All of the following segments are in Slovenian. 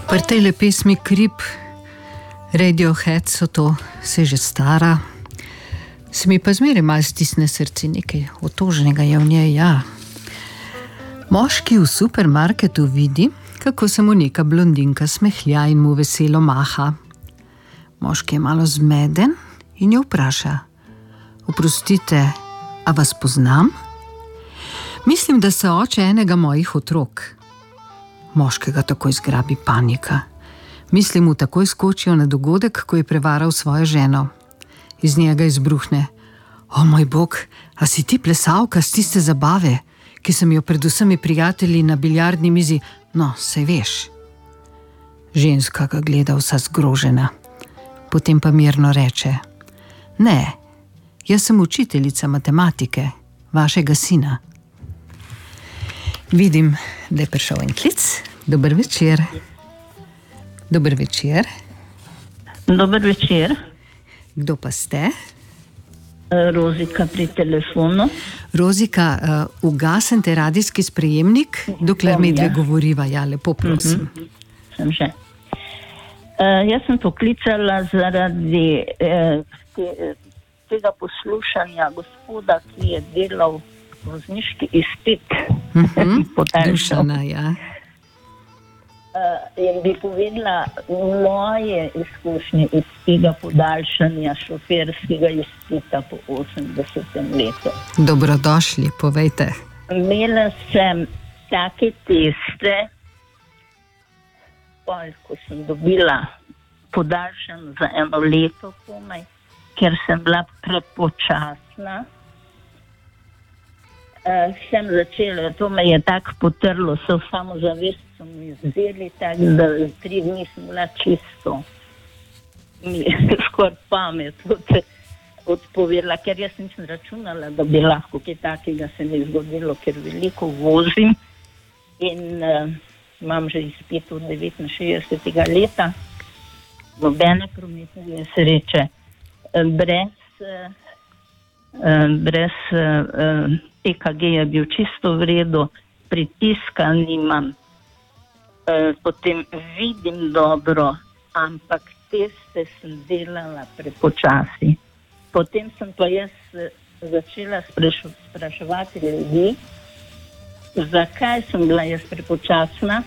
Pri tejle pesmi Creep, Radiohead so to, se že stara. Se mi pa zmeraj malo stisne srce, nekaj otoženega je v njej, ja. Moški v supermarketu vidi, kako se mu neka blondinka smehlja in mu veselo maha. Moški je malo zmeden in jo vpraša: oprostite, a vas poznam? Mislim, da se oče enega mojih otrok. Moškega takoj zgrabi panika. Misli mu takoj skočijo na dogodek, ko je prevaral svojo ženo. Iz njega izbruhne: o moj bog, a si ti plesalka s tiste zabave, ki sem jo pred vsemi prijatelji na biljardni mizi, no, saj veš. Ženska ga gleda vsa zgrožena. Potem pa mirno reče: ne, jaz sem učiteljica matematike, vašega sina. Vidim, da je prišel en klic. Dober večer. Dober večer. Dober večer. Kdo pa ste? Rozika pri telefonu. Rozika, ugasnite radijski sprejemnik, dokler medve govoriva. Ja, lepo prosim. Sem že. Jaz sem poklicala zaradi tega poslušanja gospoda, ki je delal vozniški izpit. Dušana, ja. In bi povedala moje izkušnje iz tega podaljšanja šoferskega izpita po 80. letu. Dobrodošli, povejte. Imela sem take teste, ko sem dobila podaljšan za 1 leto komaj, ker sem bila prepočasna. Sem začela, to me je tako potrlo, so samozavest so mi vzeli, tako da 3 dni sem bila čisto, mi je skoraj pamet odpovedala, ker jaz nisem računala, da bi lahko kaj takega se mi zgodilo, ker veliko vozim in imam že izpit od 69. leta, nobene prometne nesreče, brez EKG je bil čisto v redu, pritiska nimam, potem vidim dobro, ampak teste sem delala prepočasi. Potem sem pa jaz začela spraševati ljudi, zakaj sem bila jaz prepočasna,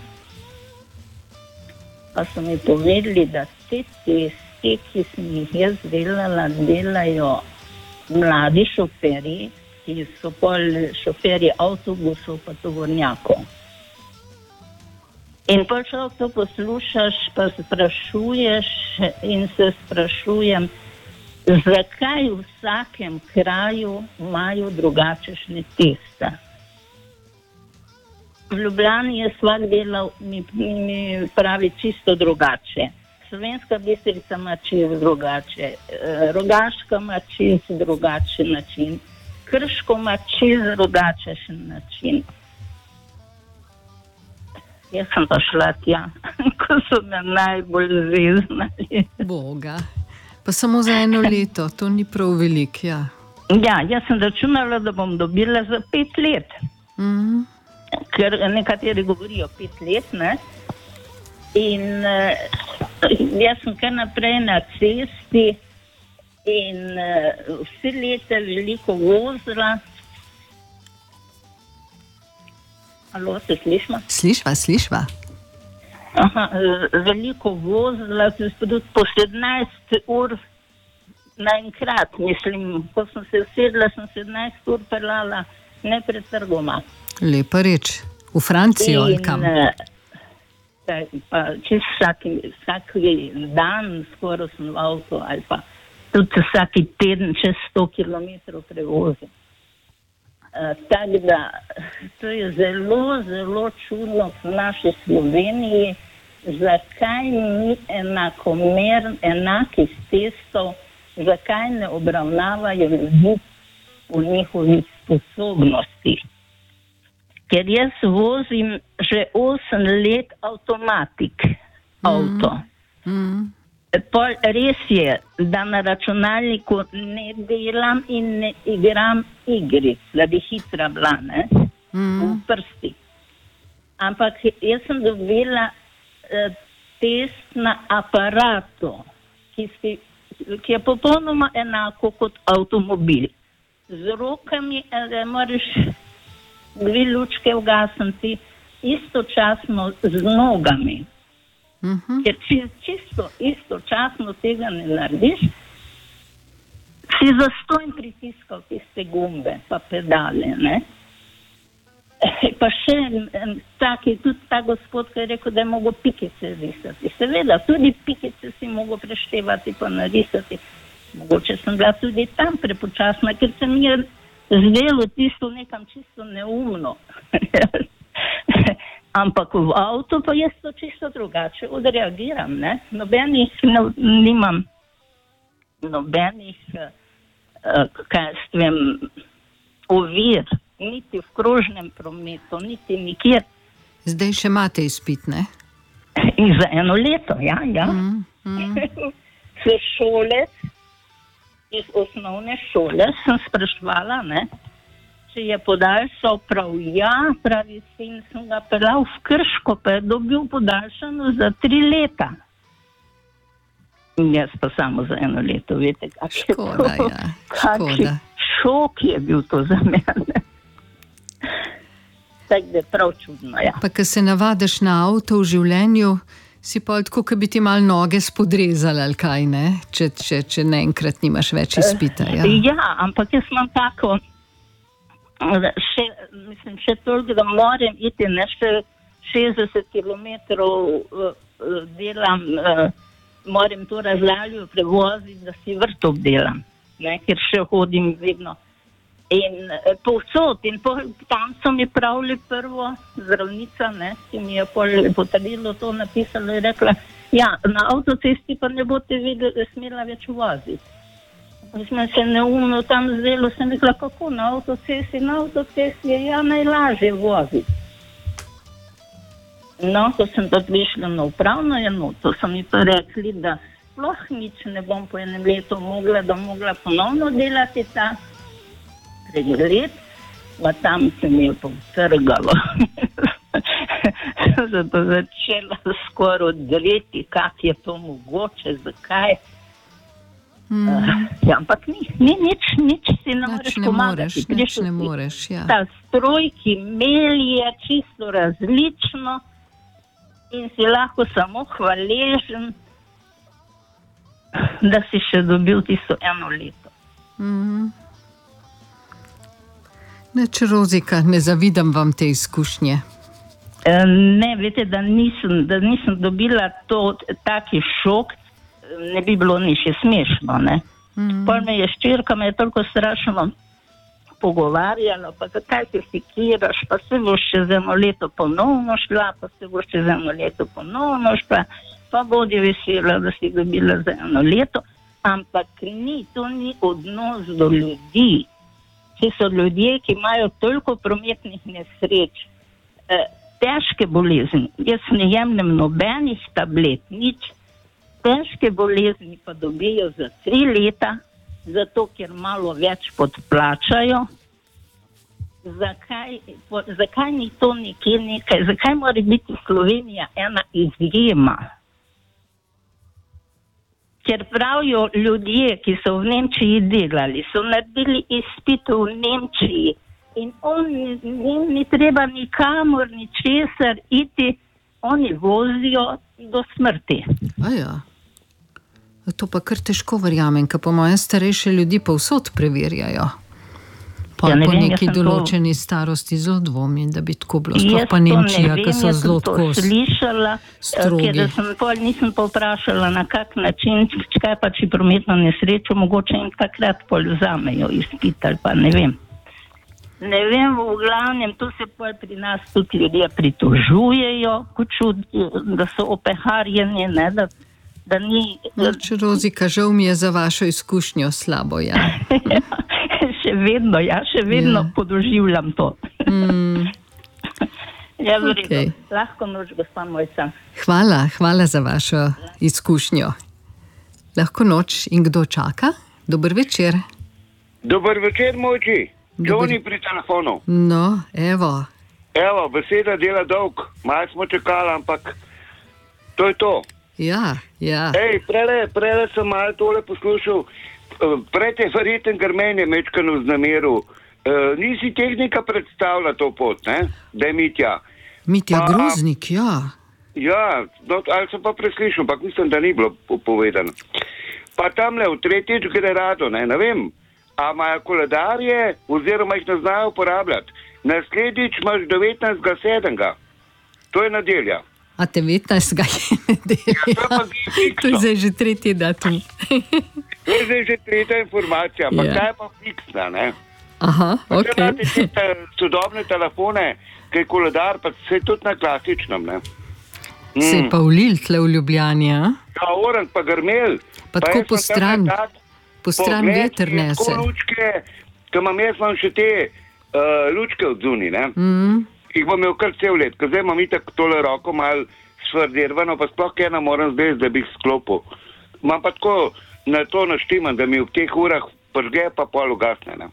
pa so mi povedali, da te teste, ki sem jih jaz delala, delajo mladi šoferji, ki so pol šoferji avtobusov pa tovornjakov. In pa šel to poslušaš, pa sprašuješ in se sprašujem, zakaj v vsakem kraju imajo drugačne teste. V Ljubljani je vsak delal, mi pravi čisto drugače. Slovenska Bistrica ima čisto drugače, Rogaška ima čisto drugačen način, Krško ima čisto drugačen način. Jaz sem pa šla tja, ko so me najbolj zeznali. Boga, pa samo za 1 leto, to ni prav veliko, ja. Ja, jaz sem računala, da bom dobila za 5 let. Ker nekateri govorijo 5 let, ne? In jaz sem kar naprej na cesti in vse leta veliko vozila. Alo, se slišma? Slišva. Aha, veliko vozila, tudi po 17 ur naenkrat, mislim, ko sem se usedla, sem 17 ur peljala nepretrgoma. Lepa reč, v Francijo ali kam? Pa čez vsak dan skoraj sem v avto ali pa tudi vsaki teden čez 100 km prevozim. Tako da to je zelo, zelo čudno v naši Sloveniji, zakaj ni enakih testov, zakaj ne obravnavajo ljudi v njihovih sposobnostih. Ker jaz vozim že 8 let avtomatik avto. Res je, da na računalniku ne delam in ne igram igric, da bi hitra bila, ne, v prsti. Ampak jaz sem dobila test na aparatu, ki je popolnoma enako kot avtomobil. Z rokami moraš 2 lučke ugasniti, istočasno z nogami. Ker čisto istočasno tega ne narediš, si zastonj pritiskal tiste gumbe pa pedale, ne? Pa še tudi ta gospod, ki je rekel, da je mogo pikice risati. Seveda, tudi pikice si mogo preštevati pa narisati. Mogoče sem bila tudi tam prepočasna, ker se mi je zdelo tisto nekam čisto neumno. Ampak v avtu pa jaz to čisto drugače odreagiram, ne? Nimam nobenih, ovir, niti v krožnem prometu, niti nikjer. Zdaj še imate izpit, ne? In za 1 leto, ja. Se šolec iz osnovne šole sem spraševala, ne, če je podaljšal prav, pravi sin, sem ga pelal v Krško, pa je dobil podaljšano za 3 leta. In jaz pa samo za 1 leto, veste, škoda. Šok je bil to za mene. Tako da je prav čudno, ja. Pa, ko se navadiš na avto v življenju, si pa tako, ko bi ti malo noge spodrezali, ali kaj, ne? Če naenkrat nimaš več izpita, ja. Ja, ampak jaz imam tako, še toliko, da moram iti, ne, še 60 kilometrov delam, moram to razlaljo prevoziti, da si vrt obdelam, ne, ker še hodim vedno. In povsod, in tam so mi pravili prvo zdravnica, ne, ki mi je potrdilo to napisala in rekla, ja, na avtocesti pa ne boste smela več voziti. Mislim, se neumno tam zdelo, sem rekla, kako na avtocesti? Na avtocesti je najlažje voziti. No, ko sem pa prišla na upravno enoto, so mi pa rekli, da sploh nič ne bom po 1 letu mogla ponovno delati ta pregled, pa tam se mi je potrgalo. Zato začela skoraj odreti, kak je to mogoče, zakaj. Ja, ampak nič si ne moreš pomagati. Nič ne moreš, ja. Ta stroj, ki melje čisto različno in si lahko samo hvaležen, da si še dobil tisto 1 leto. Neč, Rozika, ne zavidam vam te izkušnje. Ne, veste, da nisem dobila taki šok, ne bi bilo ni še smešno, ne. Pol me je ščirka, me je toliko strašno pogovarjala, pa kaj se fikiraš, pa se boš čez 1 leto ponovno šla, pa se boš čez 1 leto ponovno šla, pa bodi vesela, da si dobila za 1 leto, ampak to ni odnos do ljudi. Vsi so ljudje, ki imajo toliko prometnih nesreč, težke bolezni. Jaz ne jemljem nobenih tablet, nič. Težke bolezni pa dobijo za 3 leta, zato ker malo več podplačajo. Zakaj ni to nekaj? Zakaj mora biti Slovenija ena izjema? Ker pravijo ljudje, ki so v Nemčiji delali, so naredili izpit v Nemčiji in ni treba nikamor, ničesar iti, oni vozijo do smrti. Aja, to pa kar težko verjamem, ker po moje starejše ljudi povsod preverjajo. Pa po neki določeni starosti zelo dvomim, da bi tako bilo. Sploh pa Nemčija, ki so zelo tako strogi. Ker nisem pa vprašala, na kak način, kaj pa če prometno nesrečo, mogoče jim takrat pol vzamejo izpit ali pa ne vem. Ne vem, v glavnem, tu se pol pri nas tudi ljudje pritožujejo, da so opeharjeni, ne, da ni... Rozika, žal mi je za vašo izkušnjo slabo, ja. Še vedno podoživljam to. Ja, okay. Lahko noč, gospa Mojca. Hvala za vašo izkušnjo. Lahko noč in kdo čaka? Dober večer. Dober večer, Mojči. Joni pri telefonu. No, evo. Beseda dela dolg. Malo smo čakali, ampak To je to. Ja. Ej, prele sem malo tole poslušal, prej te verjeten grmenje mečkano z nameru. Nisi tehnika predstavlja to pot, ne? Da je Mitja. Mitja Groznik, ja. Ja, no, ali sem pa preslišal, ampak mislim, da ni bilo povedano. Pa tamle v tretjič gre rado, ne vem, a imajo koledarje oziroma jih ne znajo uporabljati. Naslednjič imaš 19.7. To je nedelja. A 19. je nedelja. To je zdaj že tretji datum. To je zdaj že tretja informacija, pa kaj pa fiksna, ne? Aha, ok. Če imate te sodobne telefone, kaj koledar, pa se tudi na klasičnem, ne? Se je pa ulil tle v Ljubljani, a? Ja, orang pa grmel. Pa tako po stran veter nese. Tako lučke, ko imam še te lučke od zuni, ne? Jih bom imel kar cel let, ker zdaj imam itak tole roko malo svrdirvano, pa sploh kaj ne moram zdaj, da bi jih sklopil. Imam pa tako na to naštiman, da mi v teh urah pržge, pa pol ugasne, ne?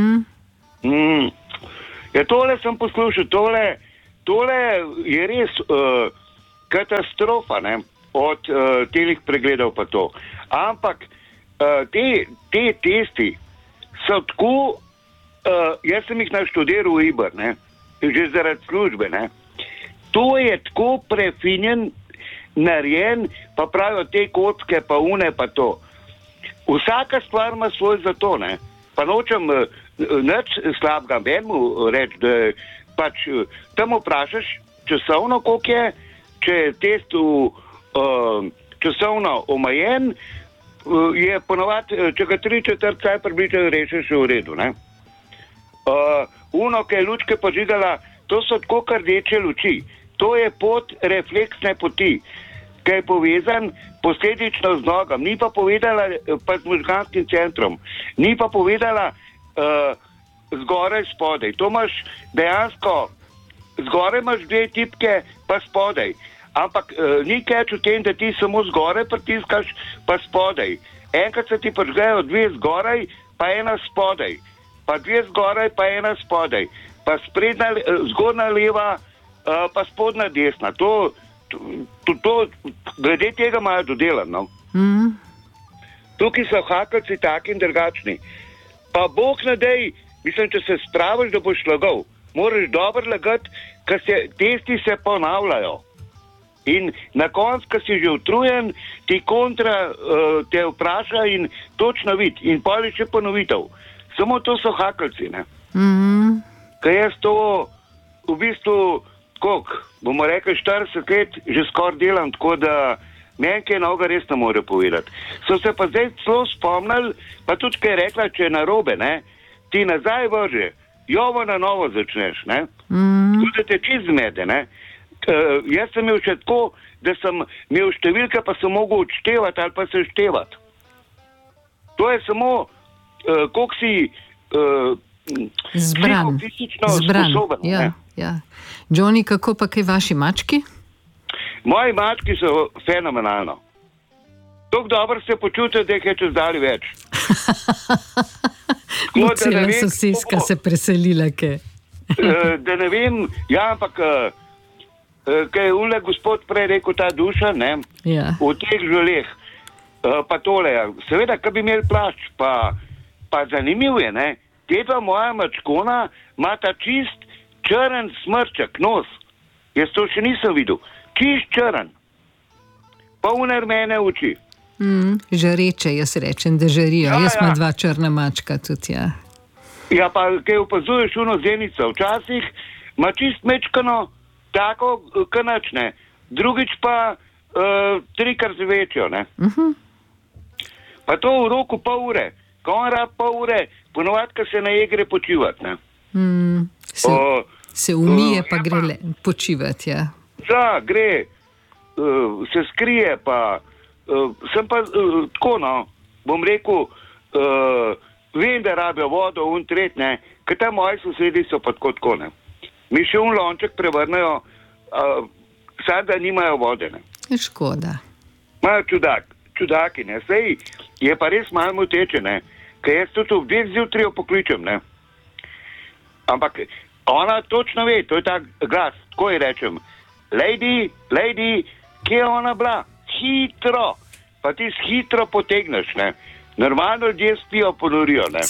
Ja, tole sem poslušal, tole je res katastrofa, ne? Od telih pregledov pa to. Ampak te testi so tako, jaz sem jih naštudiral v Iber, ne? Že zaradi službe, ne. To je tako prefinjen, narejen, pa pravijo te kocke, pa une, pa to. Vsaka stvar ima svoj zato, ne. Pa nočem nič slabega menu reči, da pač tam vprašaš časovno, koliko je, če je test časovno omejen, je ponovadi, če ga 3/4 kaj približno rešiš v redu, ne. Uno, ki je lučke požigala, to so tako rdeče luči. To je pot refleksne poti, ki je povezan posledično z nogam. Ni pa povedala, pa z možganskim centrom. Ni pa povedala zgoraj, spodaj. To imaš dejansko, zgoraj imaš 2 tipke, pa spodaj. Ampak ni keč v tem, da ti samo zgoraj pritiskaš, pa spodaj. Enkrat se ti prižgejo 2 zgoraj, pa 1 spodaj. Pa 2 zgoraj, pa 1 spodaj, pa sprednja, zgornja leva, pa spodnja desna. To glede tega imajo dodelano. Tukaj so hakelci taki in drugačni. Pa Bog ne dej, mislim, če se spraviš, da boš lagal, moraš dobro lagati, ker testi se ponavljajo. In na koncu, ko si že utrujen, ti kontra te vpraša in točno vidi. In pol je še ponovitev. Samo to so hakelci, ne. Ker jaz to v bistvu, koliko, bomo rekli 40 let, že skoraj delam, tako da meni kaj noga res ne more povedati. So se pa zdaj celo spomnili, pa tudi kaj rekla, če je narobe, ne, ti nazaj vrže, jovo na novo začneš, ne. Tudi te čist zmede, ne. Jaz sem imel še tako, da sem imel številke, pa sem mogel odštevati ali pa se števati. To je samo koliko si zbran, sposoben. Ja. Johnny, kako pa kaj vaši mački? Moji mački so fenomenalno. Tako dobro se počutijo, da jih je čez dali več. Cela soseska se preselila, kaj? Da ne vem, ja, ampak kaj je ule gospod prej rekel, ta duša, ne, v teh želeh, pa tole, seveda, kaj bi imeli plašč, pa zanimiv je, ne, te dva moja mačkona imata čist črn smrček, nos. Jaz to še nisem videl. Čist črn. Polne rumene oči. Žareče, jaz rečem, da žarijo. Jaz imam 2 črna mačka tudi, ja. Ja, pa kaj opazuješ uno zenico. Včasih ima čist mečkano, tako kanačne. Drugič pa 3-krat večjo, ne. Pa to v roku pol ure. Ko on rab pol ure, ponovadi, ko se ne gre počivati, ne. Se umije, pa gre počivati, ja. Ja, gre, se skrije, pa sem pa tako, no, bom rekel, vem, da rabijo vodo, tret, ne, ker ta moji sosedi so pa tako, ne. Mi še lonček prevrnejo, sad, da nimajo vode, ne. Škoda. Imajo čudaki, ne, sej je pa res malo moteče, ne, ker jaz tudi v 2 zjutraj pokličem, ne. Ampak ona točno ve, to je tak glas, tako ji rečem, lady, kje je ona bila? Hitro. Pa ti hitro potegneš, ne. Normalno ljudje spijo, ponorijo, ne.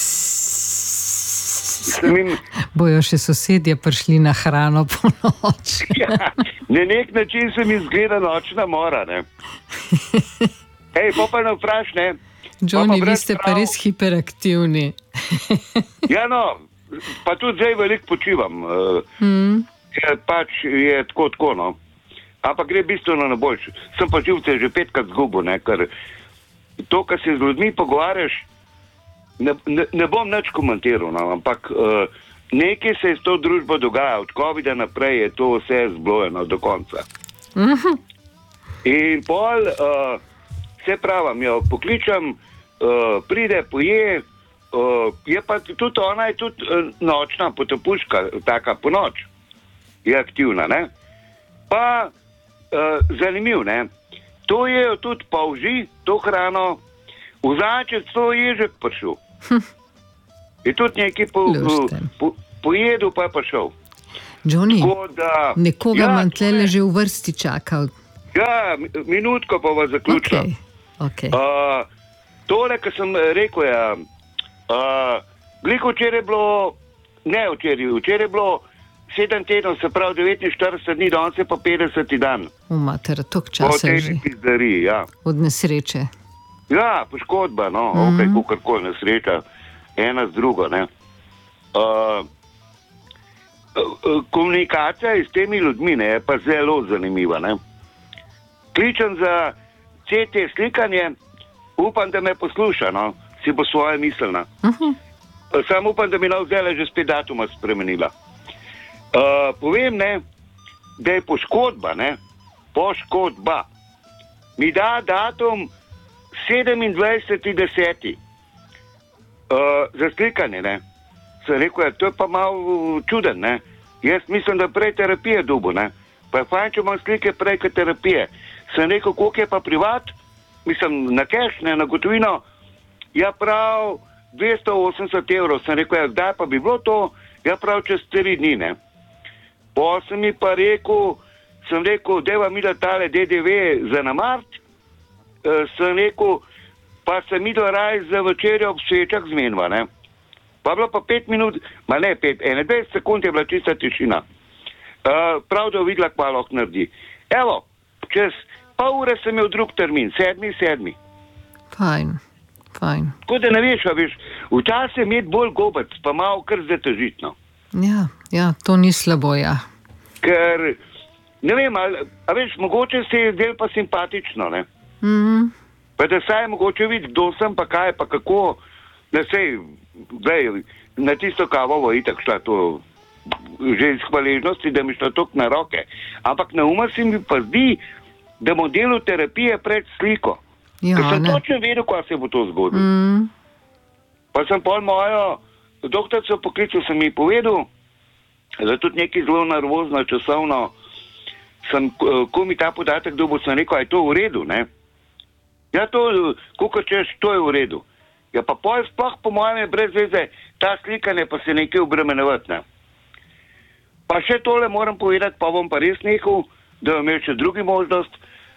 Bojo še sosedje prišli na hrano po noč. Ja, na nek način se mi zgleda nočna mora, ne. Pa ne vpraš, ne. Johnny, vi ste pa res hiperaktivni. Ja, no, pa tudi zdaj veliko počivam. Pač je tako, no. Ampak gre bistveno na boljše. Sem pa živce že 5krat zgubil, ne, ker to, kar se z ljudmi pogovarjaš, ne bom nič komentiral, no, ampak nekaj se je s to družbo dogaja. Od COVID-a naprej je to vse zblojeno do konca. In pol, se pravim, jo pokličem, pride, poje, je pa tudi ona je tudi nočna potopuška, taka po noč, je aktivna, ne. Pa zanimiv, ne, to je tudi polži, to hrano, v začet to ježek prišel. Je tudi nekaj pojedel, pa je pa šel. Johnny, nekoga imam tlele že v vrsti čakal. Ja, minutko pa vas zaključil. Okay. Tole, kar sem rekel, glih včeraj je bilo, včeraj je bilo 7 tednov, se pravi 49 dni, danes je pa 50. dan. Mater, toliko časa že. Ja. Od nesreče. Ja, poškodba, no, kakorkoli nesreča, ena z drugo, ne. Komunikacija s temi ljudmi, ne, je pa zelo zanimiva, ne. Kličem za CT slikanje, upam, da me posluša, no, si bo svoje mislila. Sam upam, da mi zdaj že spet datuma spremenila. Povem, ne, da je poškodba, ne, mi da datum 27.10. Za slikanje, ne. Sem rekel, to je pa malo čuden, ne. Jaz mislim, da prej terapije dobo, ne. Pa je fajn, če imam slike prej kot terapije. Sem rekel, koliko je pa privat, mislim, na cash, ne, na gotovino, ja prav 280 evrov. Sem rekel, ja, kdaj pa bi bilo to, ja prav čez 4 dni, ne. Pa sem mi pa rekel, deva mi da tale DDV za namart, sem rekel, pa sem mi da raj za večerjo ob svečah zmenva, ne. Pa bilo pa 5 minut, 21 sekund je bila čista tišina. Prav, da videla, kva lahko naredi. Evo, čez pol ure sem imel drug termin, 7.7. Fajn. Tako da ne veš, včasih imeti bolj gobec, pa malo kar zatežitno. Ja, to ni slabo, ja. Ker, ne vem, a veš, mogoče se je zdel pa simpatično, ne. Pa da saj mogoče vidi, kdo sem, pa kaj, pa kako, da sej, na tisto kavovo itak šla to, že iz hvaležnosti, da mi šla tok na roke. Ampak na uma se mi pa zdi, da bom delal terapije pred sliko. Ja, ker sem točno vedel, ko se bo to zgodilo. Pa sem pol mojo doktorico poklical, sem mi povedal, da tudi nekaj zelo nervozno, časovno, ko mi ta podatek dobil, sem rekel, a je to v redu, ne? Ja, to, kako češ, to je v redu. Ja, pa pol sploh po mojem je brez veze, ta slikanje pa se nekaj obremenevati, ne? Pa še tole moram povedati, pa bom pa res nehal, da bom imel še drugi možnost,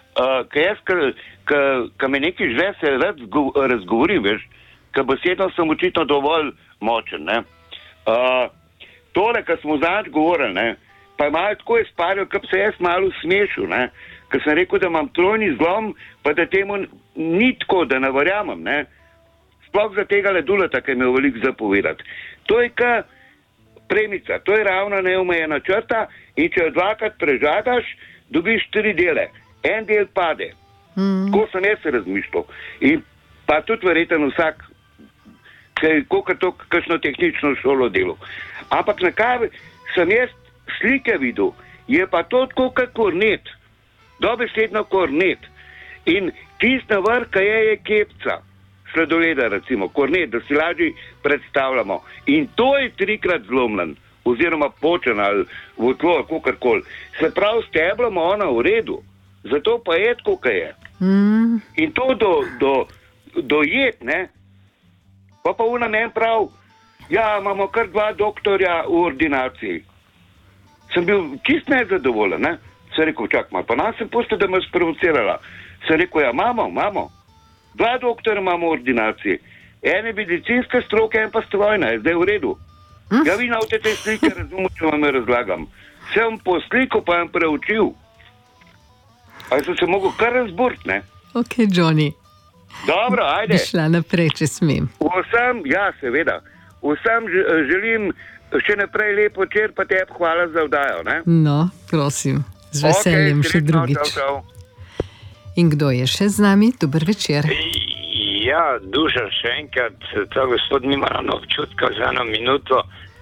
ker me nekaj žve se rad razgovorim, veš, ker besedno sem očitno dovolj močen, ne. Tole, kar smo zadnjič govorili, ne, pa je malo tako izpadel, ker se jaz malo smešil, ne, ker sem rekel, da imam trojni zlom, pa da temu ni tako, da ne verjamem, ne. Sploh za tega leduleta, ki je imel veliko zapovedati. To je ka premica, to je ravno neomejena črta in če jo dvakrat prežagaš, dobiš 4 dele. En del pade. Tako sem jaz razmišljal. In pa tudi verjetno vsak, koliko to kakšno tehnično šolo delo. Ampak na kaj sem jaz slike videl, je pa to tako kot kornet. Dobesedno kornet. In tist na vrh, ki je kepca. Sladoleda recimo, kornet, da si lažje predstavljamo. In to je 3-krat zlomljen, oziroma počen ali v tlo, kakorkoli. Se pravi, steblom ona v redu. Zato pa je tako, kaj je. In to dojet, ne? Pa ona meni prav, ja, imamo kar 2 doktorja v ordinaciji. Sem bil čist nezadovoljen, ne? Sem rekel, čak malo, pa nas sem pustil, da me sprovocirala. Sem rekel, ja, imamo. 2 doktora imamo v ordinaciji. En je medicinska stroka, en pa strojna, je zdaj v redu. Ja, vi na te slike razumem, če vam razlagam. Sem po sliku pa sem preučil. A sem se mogel kar razburti, ne? Ok, Johnny. Dobro, ajde. Bi šla naprej, če smem. Vsem, ja, seveda. Vsem želim še naprej lepo večer, pa tebi hvala za vdajo, ne? No, prosim, z veseljem še drugič. Čau. In kdo je še z nami? Dober večer. Ja, Dušan, še enkrat, ta gospod nima ravno občutka za 1 minuto.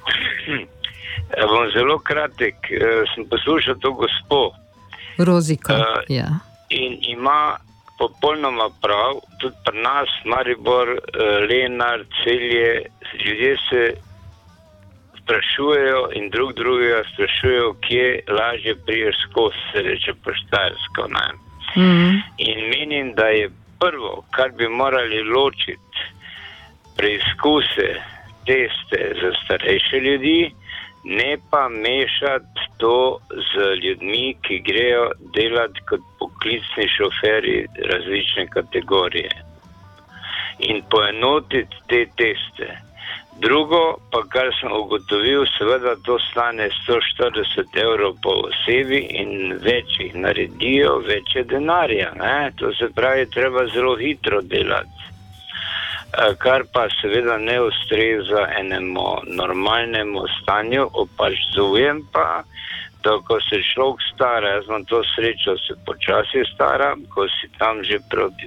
Bom zelo kratek, sem poslušal to gospo. Rozika, ja. In ima popolnoma prav, tudi pri nas, Maribor, Lenart, Celje, ljudje se sprašujejo in drugega sprašujejo, kje lažje priješ skozi, se reče po štajersko, ne. In menim, da je prvo, kar bi morali ločiti, preizkuse, teste za starejše ljudi, ne pa mešati to z ljudmi, ki grejo delati kot poklicni šoferji različne kategorije. In poenotiti te teste. Drugo, pa kar sem ugotovil, seveda to stane 140 € po osebi in več jih naredijo, več je denarja, ne? To se pravi, treba zelo hitro delati. Kar pa seveda ne ustreza enemu normalnemu stanju, opazujem pa, da ko se človek stara, jaz imam to srečo, se počasi stara, ko si tam že proti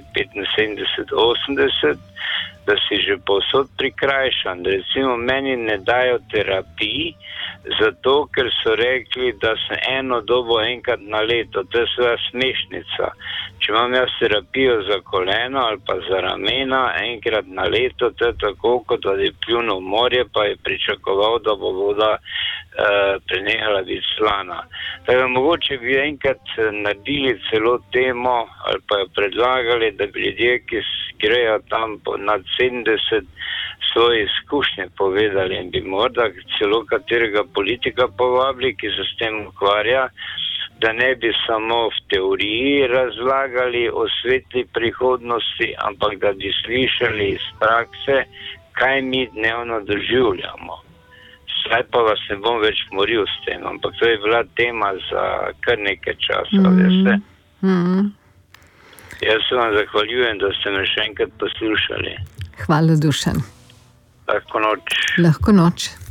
75-80, da si že povsod prikrajšan. Recimo meni ne dajo terapij, zato ker so rekli, da sem eno dobo enkrat na leto, to je seveda smešnica. Če imam jaz terapijo za koleno ali pa za ramena enkrat na leto, to je tako, kot da je pljunil v morje, pa je pričakoval, da bo voda prenehala biti slana. Tako mogoče bi enkrat naredili celo temo ali pa jo predlagali, da bi ljudje, ki grejo tam nad 70, svoje izkušnje povedali in bi morda celo katerega politika povabili, ki se s tem ukvarja, da ne bi samo v teoriji razlagali o svetli prihodnosti, ampak da bi slišali iz prakse, kaj mi dnevno doživljamo. Saj pa vas ne bom več moril s tem, ampak to je bila tema za kar nekaj časa, veste. Jaz se vam zahvaljujem, da ste me še enkrat poslušali. Hvala, Dušan. Lahko noč. Lahko noč.